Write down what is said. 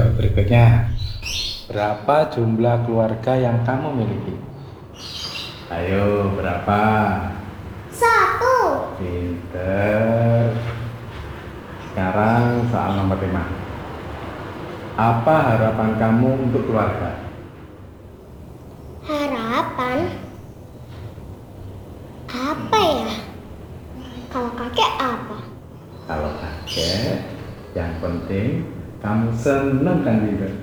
berikutnya. Berapa jumlah keluarga yang kamu miliki? Ayo, berapa? Satu. Pinter. Sekarang soal nomor 5. Apa harapan kamu untuk keluarga? Harapan apa ya? Kalau kakek apa? Kalau kakek, yang penting kamu seneng kan, Dinda?